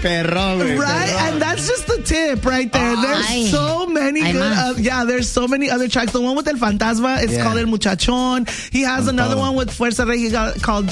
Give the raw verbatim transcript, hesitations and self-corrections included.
Perro, güey. Right? Perro. And that's just the tip right there. There's Ay. so many Hay good, más. uh, yeah, there's so many other tracks. The one with El Fantasma is Yeah. called El Muchachón. He has Con another todo. one with Fuerza Regia called